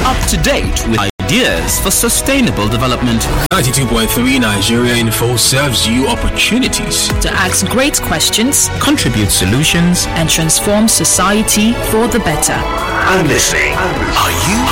Up to date with ideas for sustainable development. 92.3 Nigeria Info serves you opportunities to ask great questions, contribute solutions, and transform society for the better. I'm listening. Are you